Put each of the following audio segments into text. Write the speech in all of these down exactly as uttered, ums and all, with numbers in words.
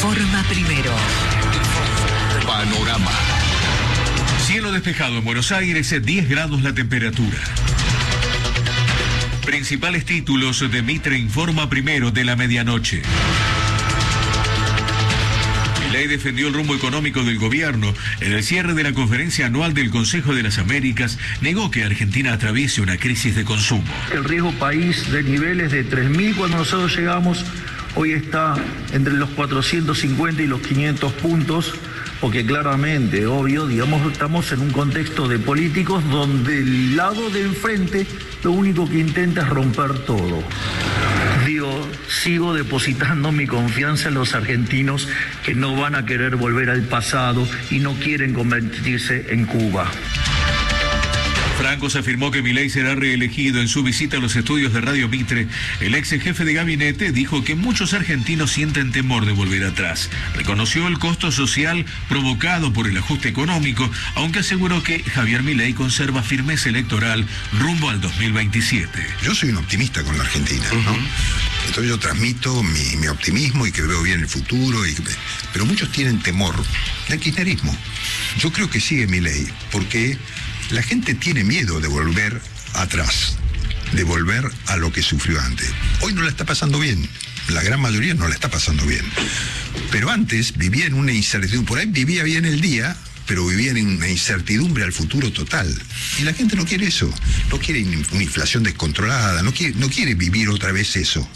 informa primero. Panorama. Cielo despejado en Buenos Aires, diez grados la temperatura. Principales títulos de Mitre informa primero de la medianoche. Milei defendió el rumbo económico del gobierno. En el cierre de la conferencia anual del Consejo de las Américas, negó que Argentina atraviese una crisis de consumo. El riesgo país de niveles de tres mil cuando nosotros llegamos, hoy está entre los cuatrocientos cincuenta y los quinientos puntos, porque claramente, obvio, digamos, estamos en un contexto de políticos donde el lado de enfrente lo único que intenta es romper todo. Digo, sigo depositando mi confianza en los argentinos que no van a querer volver al pasado y no quieren convertirse en Cuba. Francos afirmó que Milei será reelegido. En su visita a los estudios de Radio Mitre, el ex jefe de gabinete dijo que muchos argentinos sienten temor de volver atrás. Reconoció el costo social provocado por el ajuste económico, aunque aseguró que Javier Milei conserva firmeza electoral rumbo al dos mil veintisiete. Yo soy un optimista con la Argentina, ¿no? Uh-huh. Entonces yo transmito mi, mi optimismo y que veo bien el futuro, y, pero muchos tienen temor del kirchnerismo. Yo creo que sigue Milei, porque la gente tiene miedo de volver atrás, de volver a lo que sufrió antes. Hoy no la está pasando bien, la gran mayoría no la está pasando bien. Pero antes vivía en una incertidumbre, por ahí vivía bien el día, pero vivía en una incertidumbre al futuro total. Y la gente no quiere eso, no quiere una inflación descontrolada, no quiere, no quiere vivir otra vez eso.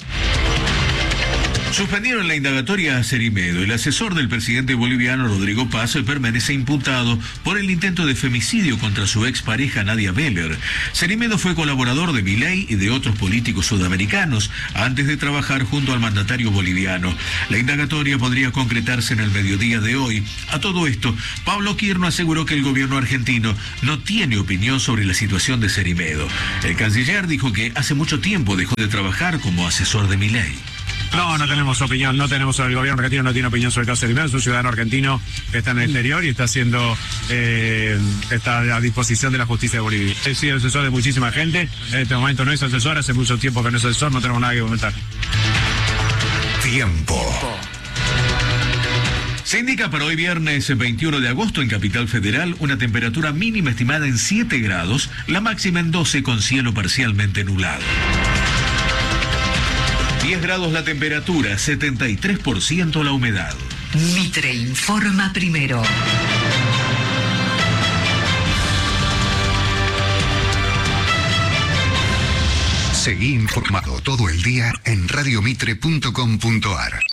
Suspendieron la indagatoria a Cerimedo. El asesor del presidente boliviano, Rodrigo Paz, permanece imputado por el intento de femicidio contra su expareja Nadia Beller. Cerimedo fue colaborador de Milei y de otros políticos sudamericanos antes de trabajar junto al mandatario boliviano. La indagatoria podría concretarse en el mediodía de hoy. A todo esto, Pablo Quirno aseguró que el gobierno argentino no tiene opinión sobre la situación de Cerimedo. El canciller dijo que hace mucho tiempo dejó de trabajar como asesor de Milei. No, no tenemos opinión, no tenemos, el gobierno argentino no tiene opinión sobre el caso de Cerimedo. Es un ciudadano argentino que está en el exterior y está haciendo, eh, está a disposición de la justicia de Bolivia. He sido asesor de muchísima gente, en este momento no es asesor, hace mucho tiempo que no es asesor, no tenemos nada que comentar. Tiempo. Se indica para hoy viernes veintiuno de agosto en Capital Federal una temperatura mínima estimada en siete grados, la máxima en doce con cielo parcialmente nublado. diez grados la temperatura, setenta y tres por ciento la humedad. Mitre informa primero. Seguí informado todo el día en radiomitre punto com punto ar.